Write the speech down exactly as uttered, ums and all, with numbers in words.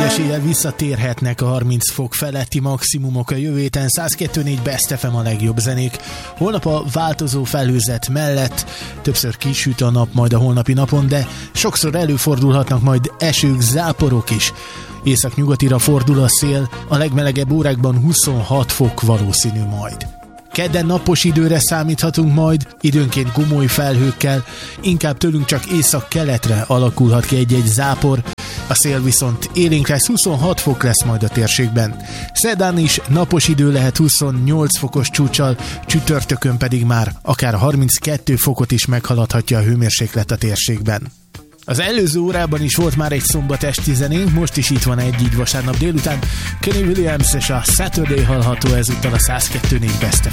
eséllyel visszatérhetnek a harminc fok feletti maximumok a jövő héten. száz kettő négy Best ef em a legjobb zenék. Holnap a változó felhőzet mellett többször kisüt a nap majd a holnapi napon, de sokszor előfordulhatnak majd esők, záporok is. Északnyugatira fordul a szél, a legmelegebb órákban huszonhat fok valószínű majd. Kedden napos időre számíthatunk majd, időnként gomoly felhőkkel, inkább tőlünk csak észak-keletre alakulhat ki egy-egy zápor, a szél viszont élénk lesz, huszonhat fok lesz majd a térségben. Szerdán is napos idő lehet huszonnyolc fokos csúccsal, csütörtökön pedig már akár harminckettő fokot is meghaladhatja a hőmérséklet a térségben. Az előző órában is volt már egy szombat esti zenénk, most is itt van egy így vasárnap délután. Kenny Williams és a Saturday hallható ezúttal a száz kettő négy Best ef